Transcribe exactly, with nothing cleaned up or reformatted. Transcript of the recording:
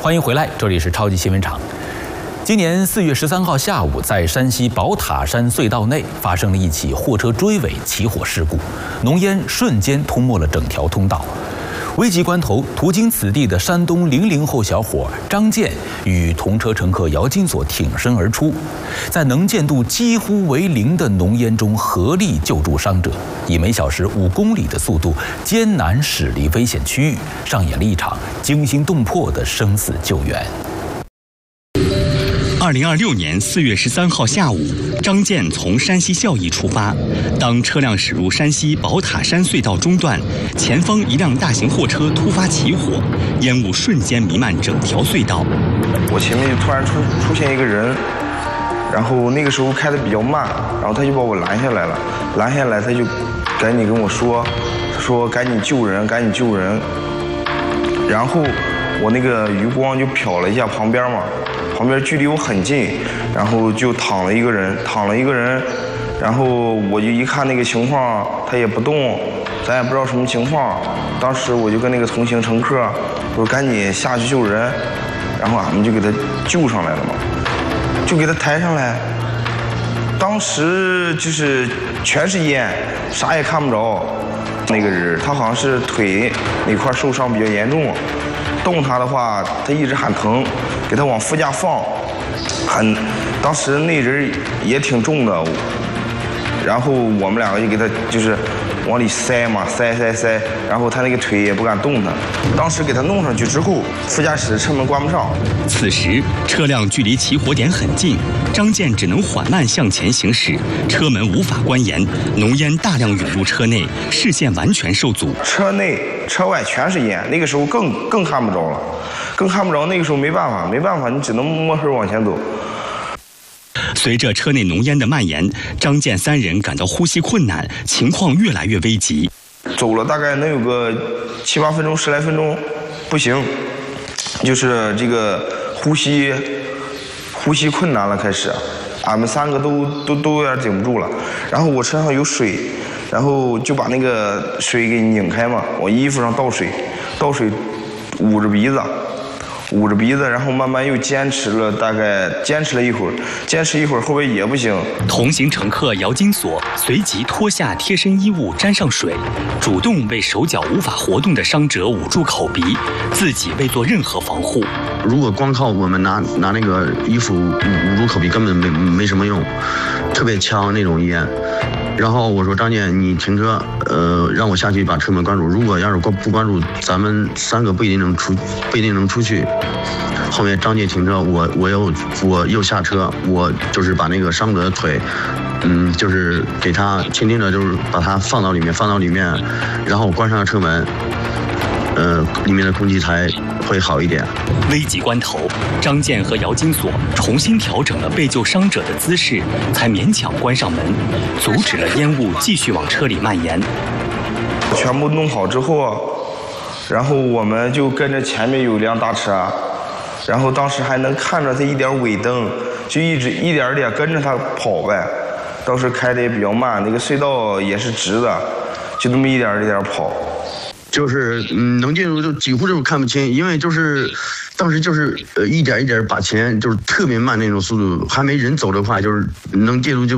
欢迎回来，这里是超级新闻场。今年四月十三号下午，在山西宝塔山隧道内发生了一起货车追尾起火事故，浓烟瞬间吞没了整条通道。危急关头，途经此地的山东零零后小伙张建与同车乘客姚金锁挺身而出，在能见度几乎为零的浓烟中合力救助伤者，以每小时五公里的速度艰难驶离危险区域，上演了一场惊心动魄的生死救援。 二零二六年四月十三号下午，张建从山西孝义出发。当车辆驶入山西宝塔山隧道中段，前方一辆大型货车突发起火，烟雾瞬间弥漫整条隧道。 我前面就突然出出现一个人，然后那个时候开得比较慢，然后他就把我拦下来了。拦下来他就赶紧跟我说，说赶紧救人，赶紧救人。然后我那个余光就瞟了一下旁边嘛。旁边距离我很近，然后就躺了一个人，躺了一个人，然后我就一看那个情况，他也不动，咱也不知道什么情况。当时我就跟那个同行乘客说赶紧下去救人，然后俺们就给他救上来了嘛，就给他抬上来。当时就是全是烟，啥也看不着。那个人他好像是腿那块受伤比较严重，动他的话他一直喊疼。给他往副驾放，很，当时那人也挺重的，然后我们两个就给他就是往里塞嘛，塞塞塞，然后他那个腿也不敢动他。当时给他弄上去之后，副驾驶车门关不上。 此时车辆距离起火点很近，张建只能缓慢向前行驶，车门无法关严，浓烟大量涌入车内，视线完全受阻。 车内车外全是烟，那个时候更更看不着了。更看不着，那个时候没办法，没办法，你只能摸黑往前走。 随着车内浓烟的蔓延，张建三人感到呼吸困难，情况越来越危急。 走了大概能有个七八分钟、十来分钟，不行，就是这个呼吸呼吸困难了，开始，俺们三个都都都有点顶不住了。然后我身上有水，然后就把那个水给拧开嘛，我衣服上倒水，倒水捂着鼻子。捂着鼻子，然后慢慢又坚持了，大概坚持了一会儿，坚持一会儿，后边也不行。 同行乘客姚金锁随即脱下贴身衣物沾上水，主动为手脚无法活动的伤者捂住口鼻，自己未做任何防护。 如果光靠我们拿拿那个衣服捂捂住口鼻，根本没没什么用，特别呛那种烟。然后我说张建，你停车，呃，让我下去把车门关住。如果要是关不关住，咱们三个不一定能出，不一定能出去。后面张建停车，我我又我又下车，我就是把那个伤者的腿，嗯，就是给他轻轻的，就是把他放到里面，放到里面，然后关上了车门，呃，里面的空气才会好一点。 危急关头，张建和姚金锁重新调整了被救伤者的姿势，才勉强关上门，阻止了烟雾继续往车里蔓延。 全部弄好之后，然后我们就跟着前面有辆大车，然后当时还能看着他一点尾灯，就一直一点点跟着他跑呗。当时开的也比较慢，那个隧道也是直的，就这么一点一点跑。 就是嗯，能见度就几乎就是看不清，因为就是当时就是呃一点一点把前就是特别慢那种速度，还没人走的话，就是能见度就